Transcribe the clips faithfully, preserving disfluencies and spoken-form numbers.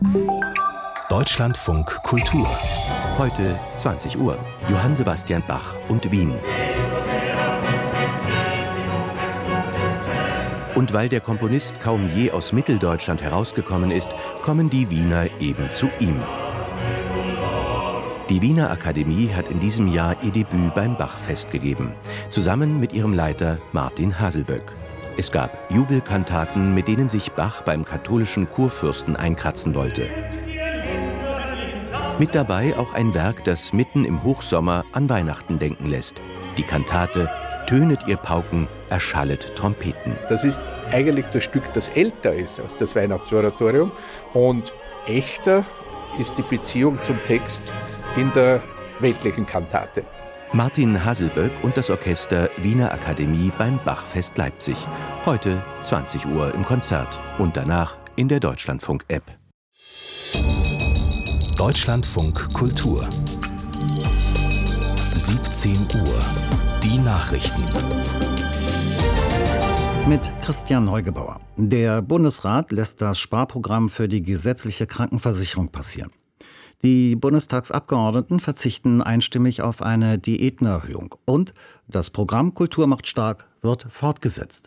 Deutschlandfunk Kultur. Heute zwanzig Uhr. Johann Sebastian Bach und Wien. Und weil der Komponist kaum je aus Mitteldeutschland herausgekommen ist, kommen die Wiener eben zu ihm. Die Wiener Akademie hat in diesem Jahr ihr Debüt beim Bachfest gegeben, zusammen mit ihrem Leiter Martin Haselböck. Es gab Jubelkantaten, mit denen sich Bach beim katholischen Kurfürsten einkratzen wollte. Mit dabei auch ein Werk, das mitten im Hochsommer an Weihnachten denken lässt. Die Kantate »Tönet ihr Pauken, erschallet Trompeten«. Das ist eigentlich das Stück, das älter ist als das Weihnachtsoratorium. Und echter ist die Beziehung zum Text in der weltlichen Kantate. Martin Haselböck und das Orchester Wiener Akademie beim Bachfest Leipzig. Heute zwanzig Uhr im Konzert und danach in der Deutschlandfunk-App. Deutschlandfunk Kultur. siebzehn Uhr. Die Nachrichten. Mit Christian Neugebauer. Der Bundesrat lässt das Sparprogramm für die gesetzliche Krankenversicherung passieren. Die Bundestagsabgeordneten verzichten einstimmig auf eine Diätenerhöhung. Und das Programm Kultur macht stark wird fortgesetzt.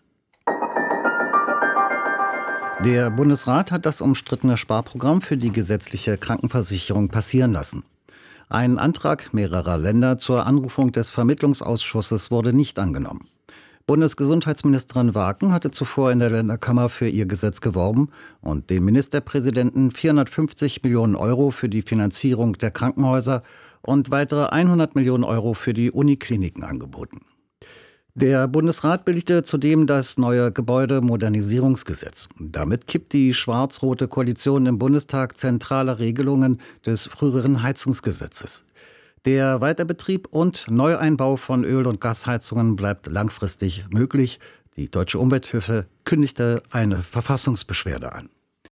Der Bundesrat hat das umstrittene Sparprogramm für die gesetzliche Krankenversicherung passieren lassen. Ein Antrag mehrerer Länder zur Anrufung des Vermittlungsausschusses wurde nicht angenommen. Bundesgesundheitsministerin Waken hatte zuvor in der Länderkammer für ihr Gesetz geworben und dem Ministerpräsidenten vierhundertfünfzig Millionen Euro für die Finanzierung der Krankenhäuser und weitere hundert Millionen Euro für die Unikliniken angeboten. Der Bundesrat billigte zudem das neue Gebäudemodernisierungsgesetz. Damit kippt die schwarz-rote Koalition im Bundestag zentrale Regelungen des früheren Heizungsgesetzes. Der Weiterbetrieb und Neueinbau von Öl- und Gasheizungen bleibt langfristig möglich. Die Deutsche Umwelthilfe kündigte eine Verfassungsbeschwerde an.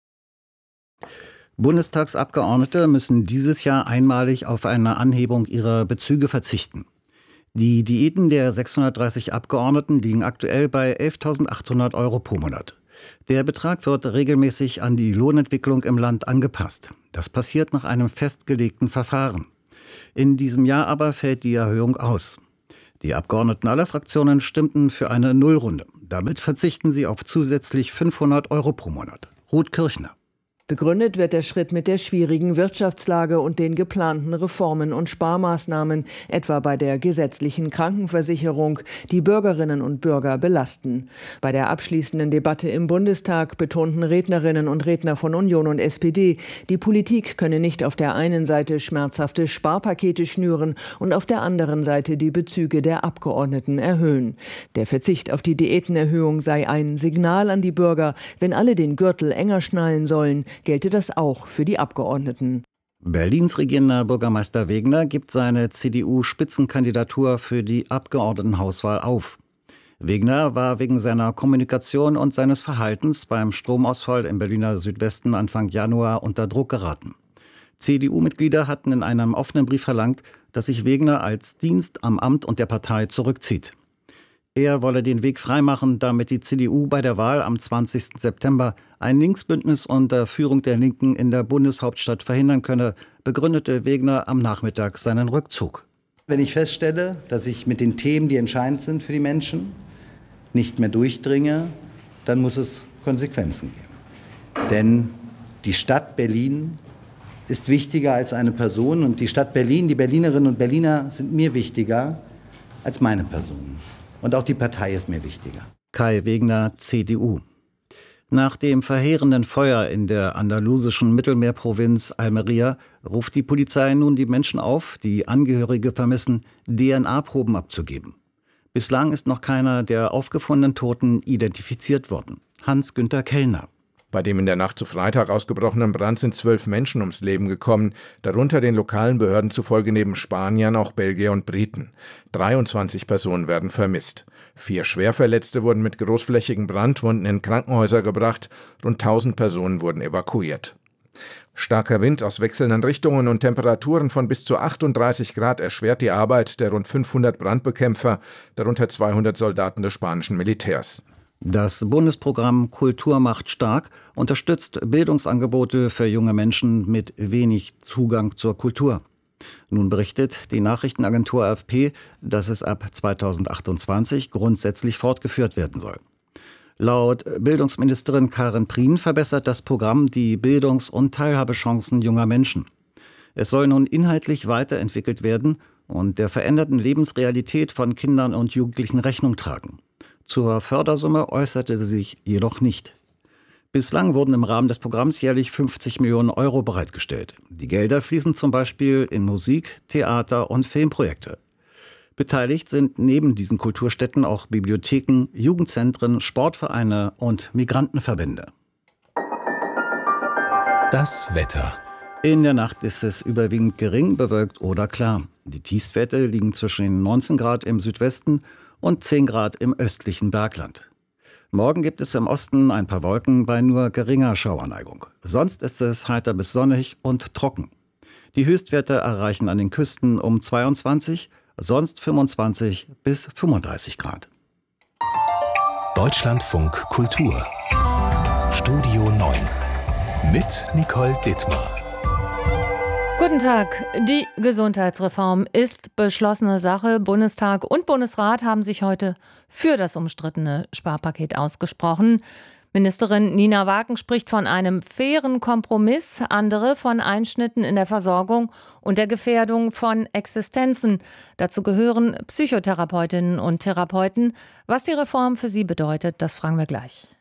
Bundestagsabgeordnete müssen dieses Jahr einmalig auf eine Anhebung ihrer Bezüge verzichten. Die Diäten der sechshundertdreißig Abgeordneten liegen aktuell bei elftausendachthundert Euro pro Monat. Der Betrag wird regelmäßig an die Lohnentwicklung im Land angepasst. Das passiert nach einem festgelegten Verfahren. In diesem Jahr aber fällt die Erhöhung aus. Die Abgeordneten aller Fraktionen stimmten für eine Nullrunde. Damit verzichten sie auf zusätzlich fünfhundert Euro pro Monat. Ruth Kirchner. Begründet wird der Schritt mit der schwierigen Wirtschaftslage und den geplanten Reformen und Sparmaßnahmen, etwa bei der gesetzlichen Krankenversicherung, die Bürgerinnen und Bürger belasten. Bei der abschließenden Debatte im Bundestag betonten Rednerinnen und Redner von Union und S P D, die Politik könne nicht auf der einen Seite schmerzhafte Sparpakete schnüren und auf der anderen Seite die Bezüge der Abgeordneten erhöhen. Der Verzicht auf die Diätenerhöhung sei ein Signal an die Bürger, wenn alle den Gürtel enger schnallen sollen, gelte das auch für die Abgeordneten. Berlins regierender Bürgermeister Wegner gibt seine C D U-Spitzenkandidatur für die Abgeordnetenhauswahl auf. Wegner war wegen seiner Kommunikation und seines Verhaltens beim Stromausfall im Berliner Südwesten Anfang Januar unter Druck geraten. C D U-Mitglieder hatten in einem offenen Brief verlangt, dass sich Wegner als Dienst am Amt und der Partei zurückzieht. Er wolle den Weg freimachen, damit die C D U bei der Wahl am zwanzigsten September ein Linksbündnis unter Führung der Linken in der Bundeshauptstadt verhindern könne, begründete Wegner am Nachmittag seinen Rückzug. Wenn ich feststelle, dass ich mit den Themen, die entscheidend sind für die Menschen, nicht mehr durchdringe, dann muss es Konsequenzen geben. Denn die Stadt Berlin ist wichtiger als eine Person und die Stadt Berlin, die Berlinerinnen und Berliner sind mir wichtiger als meine Person. Und auch die Partei ist mir wichtiger. Kai Wegner, C D U. Nach dem verheerenden Feuer in der andalusischen Mittelmeerprovinz Almería ruft die Polizei nun die Menschen auf, die Angehörige vermissen, D N A-Proben abzugeben. Bislang ist noch keiner der aufgefundenen Toten identifiziert worden. Hans-Günther Kellner. Bei dem in der Nacht zu Freitag ausgebrochenen Brand sind zwölf Menschen ums Leben gekommen, darunter den lokalen Behörden zufolge neben Spaniern auch Belgier und Briten. dreiundzwanzig Personen werden vermisst. Vier Schwerverletzte wurden mit großflächigen Brandwunden in Krankenhäuser gebracht, rund tausend Personen wurden evakuiert. Starker Wind aus wechselnden Richtungen und Temperaturen von bis zu achtunddreißig Grad erschwert die Arbeit der rund fünfhundert Brandbekämpfer, darunter zweihundert Soldaten des spanischen Militärs. Das Bundesprogramm Kultur macht stark unterstützt Bildungsangebote für junge Menschen mit wenig Zugang zur Kultur. Nun berichtet die Nachrichtenagentur A F P, dass es ab zweitausendachtundzwanzig grundsätzlich fortgeführt werden soll. Laut Bildungsministerin Karin Prien verbessert das Programm die Bildungs- und Teilhabechancen junger Menschen. Es soll nun inhaltlich weiterentwickelt werden und der veränderten Lebensrealität von Kindern und Jugendlichen Rechnung tragen. Zur Fördersumme äußerte sie sich jedoch nicht. Bislang wurden im Rahmen des Programms jährlich fünfzig Millionen Euro bereitgestellt. Die Gelder fließen zum Beispiel in Musik-, Theater- und Filmprojekte. Beteiligt sind neben diesen Kulturstätten auch Bibliotheken, Jugendzentren, Sportvereine und Migrantenverbände. Das Wetter. In der Nacht ist es überwiegend gering, bewölkt oder klar. Die Tiefstwerte liegen zwischen neunzehn Grad im Südwesten und zehn Grad im östlichen Bergland. Morgen gibt es im Osten ein paar Wolken bei nur geringer Schauerneigung. Sonst ist es heiter bis sonnig und trocken. Die Höchstwerte erreichen an den Küsten um zweiundzwanzig, sonst fünfundzwanzig bis fünfunddreißig Grad. Deutschlandfunk Kultur. Studio neun. Mit Nicole Dittmar. Guten Tag. Die Gesundheitsreform ist beschlossene Sache. Bundestag und Bundesrat haben sich heute für das umstrittene Sparpaket ausgesprochen. Ministerin Nina Wagen spricht von einem fairen Kompromiss, andere von Einschnitten in der Versorgung und der Gefährdung von Existenzen. Dazu gehören Psychotherapeutinnen und Therapeuten. Was die Reform für sie bedeutet, das fragen wir gleich.